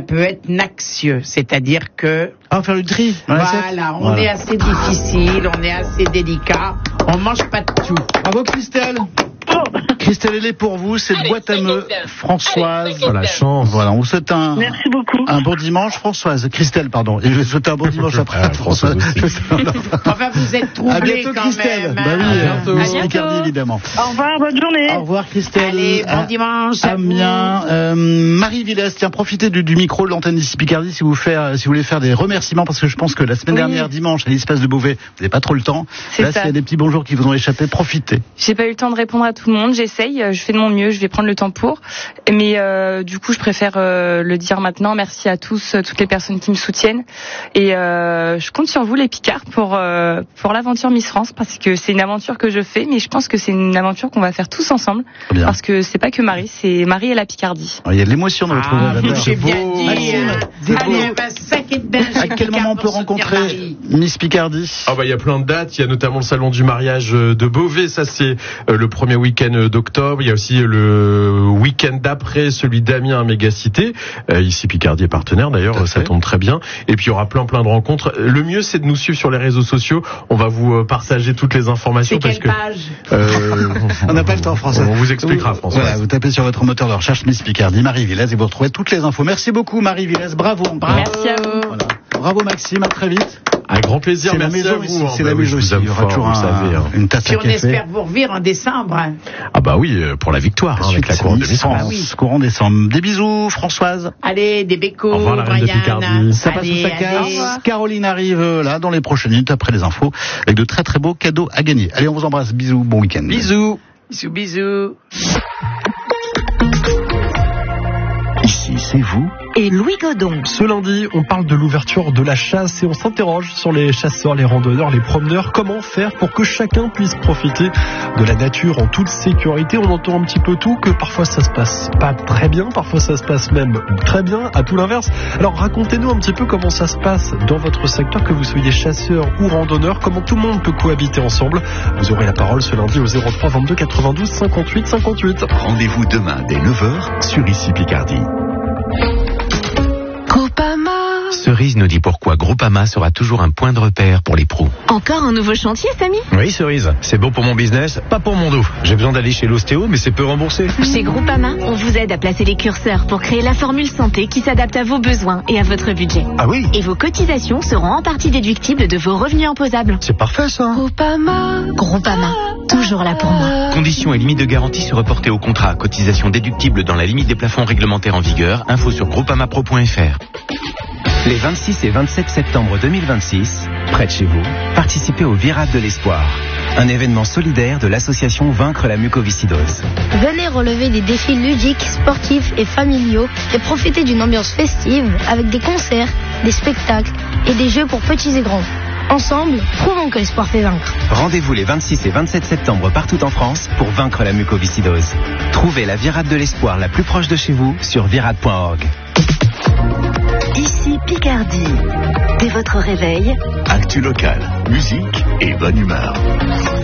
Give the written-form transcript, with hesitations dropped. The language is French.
peut être naxieux, c'est-à-dire que... faire le tri. Voilà, on est assez difficile, on est assez délicat, on mange pas de tout. Bravo Christelle. Christelle, elle est pour vous, c'est de boîte à meux. Françoise. La chance. Voilà, on vous souhaite Merci beaucoup. un bon dimanche, Françoise. Christelle, pardon. Et je vous souhaite un bon dimanche après. Françoise aussi. Enfin, vous êtes troublés À bientôt, quand Christelle. même. Bah oui, À bientôt. Miss Picardie, évidemment. Au revoir, bonne journée. Au revoir, Christelle. Allez, bon dimanche à vous. Amiens. Marie Villès, tiens, profitez du micro de l'antenne d'ici Picardie si vous voulez faire des remerciements, parce que je pense que la semaine dernière, dimanche, à l'espace de Beauvais, vous n'avez pas trop le temps. C'est Là, ça. s'il y a des petits bonjours qui vous ont échappé, profitez. J'ai pas eu le temps de répondre à tout le monde, j'essaye, je fais de mon mieux, je vais prendre le temps pour. Mais du coup, je préfère le dire maintenant. Merci à tous, toutes les personnes qui me soutiennent. Et je compte sur vous, les Picards, pour l'aventure Miss France, parce que c'est une aventure que je fais, mais je pense que c'est une aventure qu'on va faire tous ensemble. Bien. Parce que c'est pas que Marie, c'est Marie et la Picardie. Il y a de l'émotion dans votre voix. J'ai bien dit. Maxime, Allez, ça qui est belle. À quel moment on peut rencontrer Miss Picardie? Il y a plein de dates. Il y a notamment le salon du mariage de Beauvais. Ça, c'est le premier week-end d'octobre. Il y a aussi le week-end d'après, celui d'Amiens à Mégacité. Ici, Picardie est partenaire. D'ailleurs, ça tombe très bien. Et puis, il y aura plein de rencontres. Le mieux, c'est de nous suivre sur les réseaux sociaux. On va vous partager toutes les informations. C'est quelle page? On n'a pas le temps, François. On vous expliquera, François. Voilà, vous tapez sur votre moteur de recherche Miss Picardie, Marie Villès, et vous retrouvez toutes les infos. Merci beaucoup, Marie Villès. Bravo. Merci à vous. Voilà. Bravo, Maxime. À très vite. Un grand plaisir. C'est la Merci maison à vous. ici. C'est la maison ici. Il y aura toujours une tasse Puis à on café. espère vous revoir en décembre. Pour la victoire, avec la couronne de Miss France. Courant décembre. Des bisous, Françoise. Allez, des bécos, Au revoir, la reine de Brian. Picardie. Ça passe ou ça casse. Caroline arrive là dans les prochaines minutes après les infos avec de très très beaux cadeaux à gagner. Allez, on vous embrasse. Bisous, bon week-end. Bisous. Bisous, bisous. Ici, c'est vous. Et Louis Godon. Ce lundi, on parle de l'ouverture de la chasse et on s'interroge sur les chasseurs, les randonneurs, les promeneurs. Comment faire pour que chacun puisse profiter de la nature en toute sécurité? On entend un petit peu tout, que parfois ça se passe pas très bien, parfois ça se passe même très bien, à tout l'inverse. Alors racontez-nous un petit peu comment ça se passe dans votre secteur, que vous soyez chasseur ou randonneur, comment tout le monde peut cohabiter ensemble. Vous aurez la parole ce lundi au 03 22 92 58 58. Rendez-vous demain dès 9h sur Ici Picardie. Groupama. Cerise nous dit pourquoi Groupama sera toujours un point de repère pour les pros. Encore un nouveau chantier, Samy? Oui, Cerise, c'est bon pour mon business, pas pour mon dos. J'ai besoin d'aller chez l'ostéo, mais c'est peu remboursé. Chez Groupama, on vous aide à placer les curseurs pour créer la formule santé qui s'adapte à vos besoins et à votre budget. Ah oui? Et vos cotisations seront en partie déductibles de vos revenus imposables. C'est parfait ça. Groupama, toujours là pour moi. Conditions et limites de garantie se reporter au contrat. Cotisation déductible dans la limite des plafonds réglementaires en vigueur. Info sur groupamapro.fr. Les 26 et 27 septembre 2026, près de chez vous, participez au Virade de l'Espoir, un événement solidaire de l'association Vaincre la mucoviscidose. Venez relever des défis ludiques, sportifs et familiaux et profiter d'une ambiance festive avec des concerts, des spectacles et des jeux pour petits et grands. Ensemble, prouvons que l'espoir fait vaincre. Rendez-vous les 26 et 27 septembre partout en France pour vaincre la mucoviscidose. Trouvez la Virade de l'Espoir la plus proche de chez vous sur virade.org. Ici Picardie. Dès votre réveil, Actu local, musique et bonne humeur.